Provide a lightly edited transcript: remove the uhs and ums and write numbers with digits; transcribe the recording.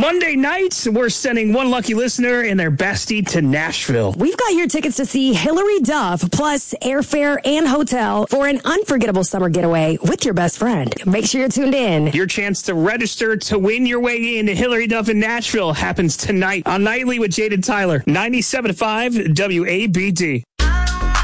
Monday night, we're sending one lucky listener and their bestie to Nashville. We've got your tickets to see Hilary Duff, plus airfare and hotel for an unforgettable summer getaway with your best friend. Make sure you're tuned in. Your chance to register to win your way into Hilary Duff in Nashville happens tonight on Nightly with Jade and Tyler. 97.5 WABD.